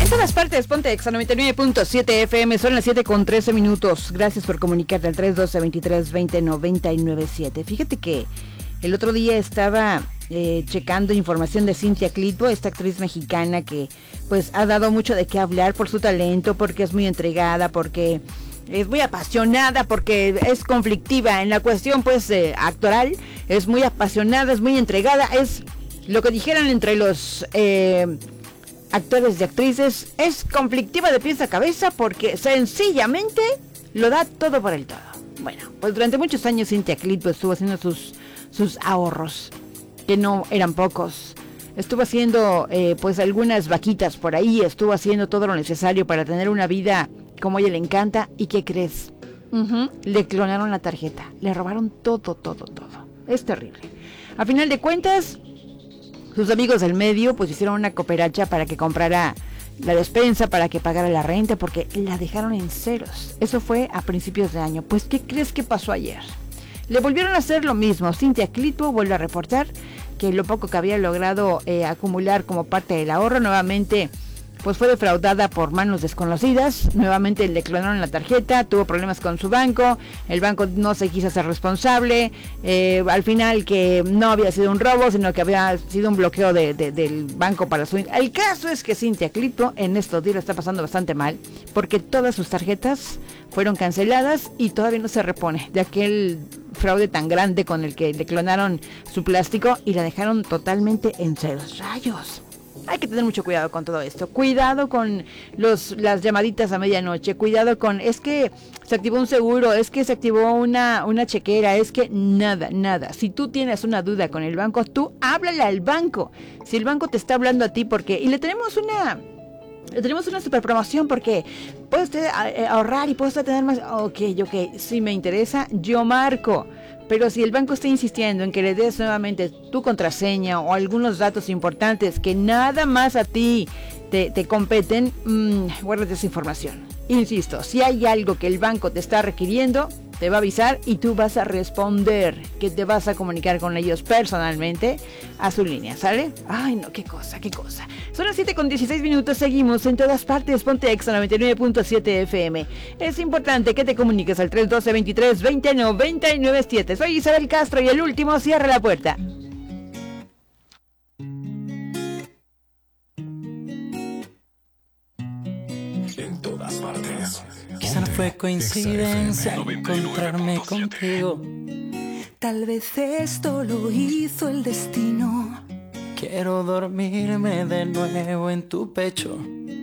todas partes, ponte Exa 99.7 FM, son las 7:13 minutos. Gracias por comunicarte al 312-23-20-997. Fíjate que el otro día estaba checando información de Cynthia Clitbo, esta actriz mexicana que pues ha dado mucho de qué hablar por su talento, porque es muy entregada, porque es muy apasionada, porque es conflictiva en la cuestión pues actoral, es muy apasionada, es muy entregada, es lo que dijeran entre los actores y actrices, es conflictiva de pies a cabeza porque sencillamente lo da todo por el todo. Bueno, pues durante muchos años Cynthia Clitbo estuvo haciendo sus ahorros, que no eran pocos. Estuvo haciendo pues algunas vaquitas por ahí, estuvo haciendo todo lo necesario para tener una vida como a ella le encanta. ¿Y qué crees? Le clonaron la tarjeta, le robaron todo. Es terrible. A final de cuentas, sus amigos del medio pues hicieron una cooperacha para que comprara la despensa, para que pagara la renta, porque la dejaron en ceros. Eso fue a principios de año. Pues ¿qué crees que pasó ayer? Le volvieron a hacer lo mismo. Cynthia Clitbo vuelve a reportar que lo poco que había logrado acumular como parte del ahorro, nuevamente pues fue defraudada por manos desconocidas. Nuevamente le clonaron la tarjeta, tuvo problemas con su banco, el banco no se quiso hacer responsable, al final que no había sido un robo, sino que había sido un bloqueo del banco para su... El caso es que Cynthia Clitbo en estos días está pasando bastante mal, porque todas sus tarjetas fueron canceladas y todavía no se repone de aquel fraude tan grande con el que le clonaron su plástico y la dejaron totalmente en ceros. ¡Rayos! Hay que tener mucho cuidado con todo esto. Cuidado con las llamaditas a medianoche. Cuidado con, es que se activó un seguro, es que se activó una chequera, es que nada. Si tú tienes una duda con el banco, tú háblale al banco. Si el banco te está hablando a ti, porque... Y le tenemos una super promoción porque puedes usted ahorrar y puedes usted tener más... Ok, si me interesa, yo marco. Pero si el banco está insistiendo en que le des nuevamente tu contraseña o algunos datos importantes que nada más a ti te competen, guárdate esa información. Insisto, si hay algo que el banco te está requiriendo, te va a avisar y tú vas a responder, que te vas a comunicar con ellos personalmente a su línea, ¿sale? Ay, no, qué cosa. Son las 7:16 minutos, seguimos en todas partes, ponte Exa 99.7 FM. Es importante que te comuniques al 312-23-20-997. Soy Isabel Castro y el último cierra la puerta. En todas partes. Quizá no fue coincidencia encontrarme contigo. Tal vez esto lo hizo el destino. Quiero dormirme de nuevo en tu pecho